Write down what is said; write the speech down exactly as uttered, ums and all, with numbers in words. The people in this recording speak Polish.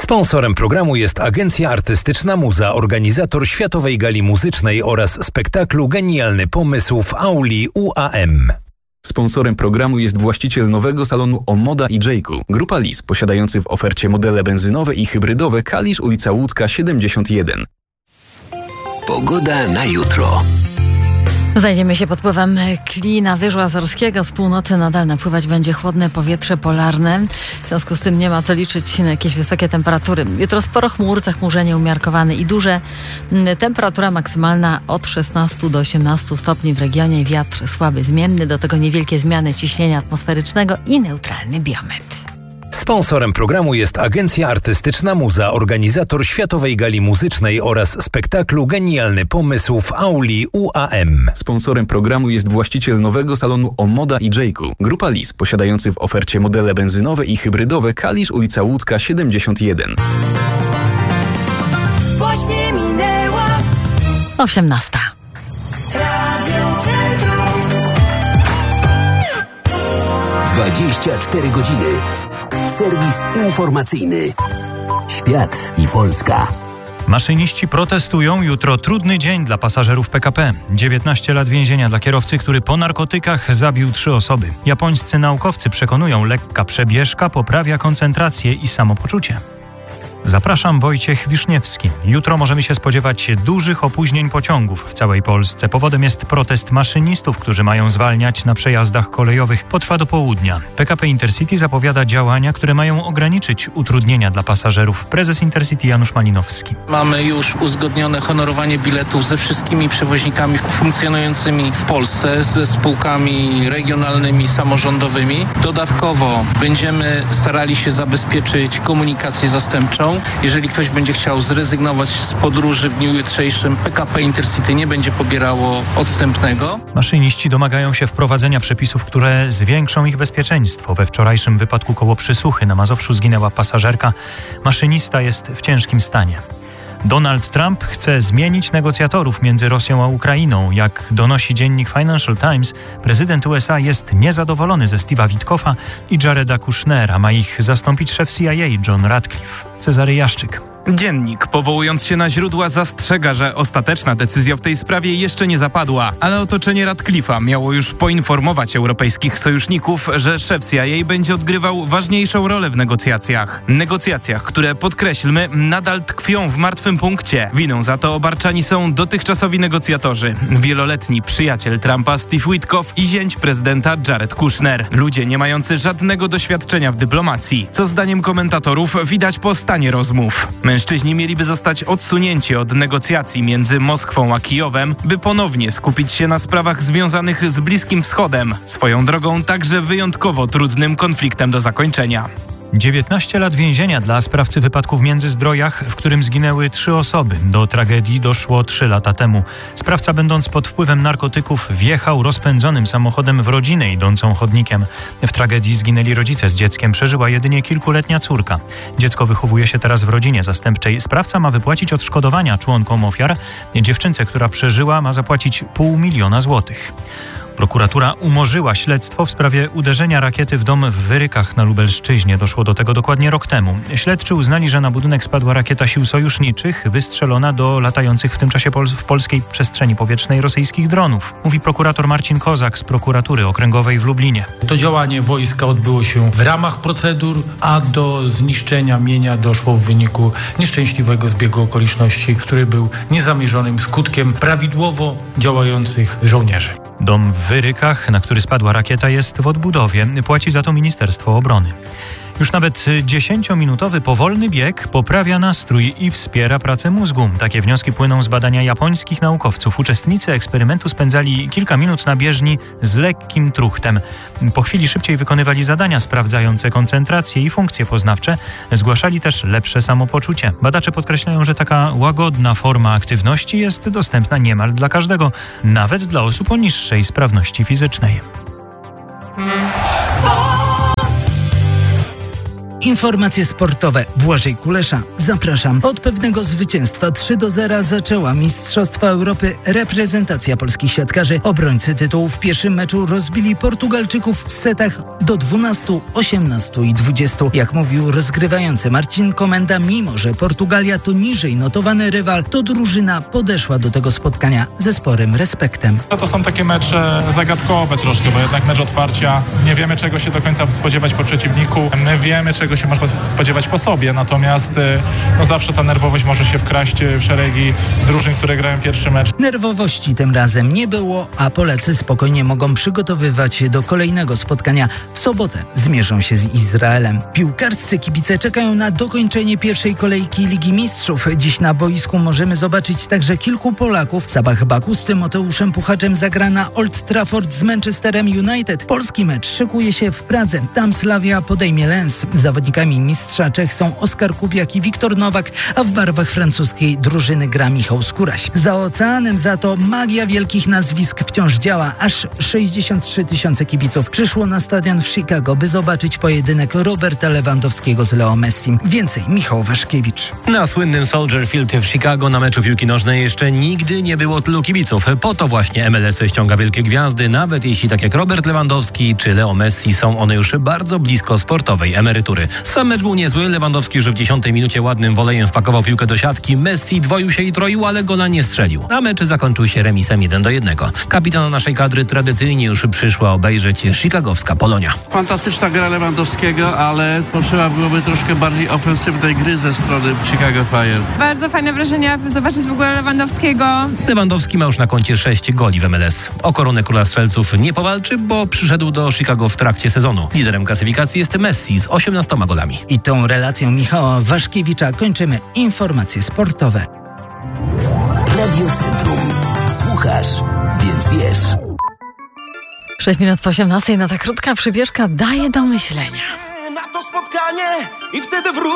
Sponsorem programu jest Agencja Artystyczna Muza, organizator Światowej Gali Muzycznej oraz spektaklu Genialny Pomysł w auli U A M. Sponsorem programu jest właściciel nowego salonu Omoda i Jayku. Grupa Lis, posiadający w ofercie modele benzynowe i hybrydowe. Kalisz, ulica Łódzka siedemdziesiąt jeden. Pogoda na jutro. Znajdziemy się pod wpływem klina wyżu azorskiego. Z północy nadal napływać będzie chłodne powietrze polarne. W związku z tym nie ma co liczyć na jakieś wysokie temperatury. Jutro sporo chmur, zachmurzenie umiarkowane i duże. Temperatura maksymalna od szesnastu do osiemnastu stopni w regionie. Wiatr słaby, zmienny. Do tego niewielkie zmiany ciśnienia atmosferycznego i neutralny biometr. Sponsorem programu jest Agencja Artystyczna Muza, organizator Światowej Gali Muzycznej oraz spektaklu Genialny Pomysł w auli U A M. Sponsorem programu jest właściciel nowego salonu Omoda i Jayku. Grupa Lis, posiadający w ofercie modele benzynowe i hybrydowe. Kalisz, ulica Łódzka siedemdziesiąt jeden. Właśnie minęła osiemnasta. dwadzieścia cztery godziny. Serwis informacyjny. Świat i Polska. Maszyniści protestują. Jutro trudny dzień dla pasażerów P K P. dziewiętnaście lat więzienia dla kierowcy, który po narkotykach zabił trzy osoby. Japońscy naukowcy przekonują, lekka przebieżka poprawia koncentrację i samopoczucie. Zapraszam, Wojciech Wiszniewski. Jutro możemy się spodziewać dużych opóźnień pociągów w całej Polsce. Powodem jest protest maszynistów, którzy mają zwalniać na przejazdach kolejowych. Potrwa do południa. P K P Intercity zapowiada działania, które mają ograniczyć utrudnienia dla pasażerów. Prezes Intercity Janusz Malinowski. Mamy już uzgodnione honorowanie biletów ze wszystkimi przewoźnikami funkcjonującymi w Polsce, ze spółkami regionalnymi, samorządowymi. Dodatkowo będziemy starali się zabezpieczyć komunikację zastępczą. Jeżeli ktoś będzie chciał zrezygnować z podróży w dniu jutrzejszym, P K P Intercity nie będzie pobierało odstępnego. Maszyniści domagają się wprowadzenia przepisów, które zwiększą ich bezpieczeństwo. We wczorajszym wypadku koło Przysuchy na Mazowszu zginęła pasażerka. Maszynista jest w ciężkim stanie. Donald Trump chce zmienić negocjatorów między Rosją a Ukrainą. Jak donosi dziennik Financial Times, prezydent U S A jest niezadowolony ze Steve'a Witkoffa i Jareda Kushnera. Ma ich zastąpić szef C I A John Ratcliffe. Cezary Jaszczyk. Dziennik, powołując się na źródła, zastrzega, że ostateczna decyzja w tej sprawie jeszcze nie zapadła, ale otoczenie Ratcliffe'a miało już poinformować europejskich sojuszników, że szef C I A będzie odgrywał ważniejszą rolę w negocjacjach. Negocjacjach, które, podkreślmy, nadal tkwią w martwym punkcie. Winą za to obarczani są dotychczasowi negocjatorzy. Wieloletni przyjaciel Trumpa Steve Witkoff i zięć prezydenta Jared Kushner. Ludzie nie mający żadnego doświadczenia w dyplomacji, co zdaniem komentatorów widać po stanie rozmów. Mężczyźni mieliby zostać odsunięci od negocjacji między Moskwą a Kijowem, by ponownie skupić się na sprawach związanych z Bliskim Wschodem. Swoją drogą także wyjątkowo trudnym konfliktem do zakończenia. dziewiętnaście lat więzienia dla sprawcy wypadku w Międzyzdrojach, w którym zginęły trzy osoby. Do tragedii doszło trzy lata temu. Sprawca, będąc pod wpływem narkotyków, wjechał rozpędzonym samochodem w rodzinę idącą chodnikiem. W tragedii zginęli rodzice z dzieckiem. Przeżyła jedynie kilkuletnia córka. Dziecko wychowuje się teraz w rodzinie zastępczej. Sprawca ma wypłacić odszkodowania członkom ofiar. Dziewczynce, która przeżyła, ma zapłacić pół miliona złotych. Prokuratura umorzyła śledztwo w sprawie uderzenia rakiety w dom w Wyrykach na Lubelszczyźnie. Doszło do tego dokładnie rok temu. Śledczy uznali, że na budynek spadła rakieta sił sojuszniczych, wystrzelona do latających w tym czasie pol- w polskiej przestrzeni powietrznej rosyjskich dronów. Mówi prokurator Marcin Kozak z prokuratury okręgowej w Lublinie. To działanie wojska odbyło się w ramach procedur, a do zniszczenia mienia doszło w wyniku nieszczęśliwego zbiegu okoliczności, który był niezamierzonym skutkiem prawidłowo działających żołnierzy. Dom w Wyrykach, na który spadła rakieta, jest w odbudowie. Płaci za to Ministerstwo Obrony. Już nawet dziesięciominutowy powolny bieg poprawia nastrój i wspiera pracę mózgu. Takie wnioski płyną z badania japońskich naukowców. Uczestnicy eksperymentu spędzali kilka minut na bieżni z lekkim truchtem. Po chwili szybciej wykonywali zadania sprawdzające koncentrację i funkcje poznawcze. Zgłaszali też lepsze samopoczucie. Badacze podkreślają, że taka łagodna forma aktywności jest dostępna niemal dla każdego, nawet dla osób o niższej sprawności fizycznej. Informacje sportowe. Błażej Kulesza. Zapraszam. Od pewnego zwycięstwa trzy do zera zaczęła Mistrzostwa Europy reprezentacja polskich siatkarzy. Obrońcy tytułu w pierwszym meczu rozbili Portugalczyków w setach do dwunastu, osiemnastu i dwudziestu. Jak mówił rozgrywający Marcin Komenda, mimo że Portugalia to niżej notowany rywal, to drużyna podeszła do tego spotkania ze sporym respektem. To są takie mecze zagadkowe troszkę, bo jednak mecz otwarcia, nie wiemy czego się do końca spodziewać po przeciwniku, my wiemy czego się można spodziewać po sobie, natomiast no zawsze ta nerwowość może się wkraść w szeregi drużyn, które grają pierwszy mecz. Nerwowości tym razem nie było, a Polacy spokojnie mogą przygotowywać się do kolejnego spotkania. W sobotę zmierzą się z Izraelem. Piłkarscy kibice czekają na dokończenie pierwszej kolejki Ligi Mistrzów. Dziś na boisku możemy zobaczyć także kilku Polaków. Sabah Baku z Tymoteuszem Puchaczem zagra na Old Trafford z Manchesterem United. Polski mecz szykuje się w Pradze. Tam Slavia podejmie Lens. Zawodnikami mistrza Czech są Oskar Kubiak i Wiktor Nowak, a w barwach francuskiej drużyny gra Michał Skóraś. Za oceanem za to magia wielkich nazwisk wciąż działa. Aż sześćdziesiąt trzy tysiące kibiców przyszło na stadion w Chicago, by zobaczyć pojedynek Roberta Lewandowskiego z Leo Messim. Więcej Michał Waszkiewicz. Na słynnym Soldier Field w Chicago na meczu piłki nożnej jeszcze nigdy nie było tylu kibiców. Po to właśnie M L S ściąga wielkie gwiazdy, nawet jeśli tak jak Robert Lewandowski czy Leo Messi są one już bardzo blisko sportowej emerytury. Sam mecz był niezły. Lewandowski już w dziesiątej minucie ładnym wolejem wpakował piłkę do siatki. Messi dwoił się i troił, ale gola nie strzelił. A mecz zakończył się remisem jeden do jednego. Kapitan naszej kadry tradycyjnie już przyszła obejrzeć chicagowska Polonia. Fantastyczna gra Lewandowskiego, ale potrzeba byłoby troszkę bardziej ofensywnej gry ze strony Chicago Fire. Bardzo fajne wrażenia zobaczyć w ogóle Lewandowskiego. Lewandowski ma już na koncie sześć goli w M L S. O koronę króla strzelców nie powalczy, bo przyszedł do Chicago w trakcie sezonu. Liderem klasyfikacji jest Messi z osiemnastoma golami. I tą relacją Michała Waszkiewicza kończymy informacje sportowe. Radio Centrum. Słuchasz, więc wiesz. sześć minut po osiemnastej, no ta krótka przybieżka daje do myślenia. Na to spotkanie i wtedy wrócę.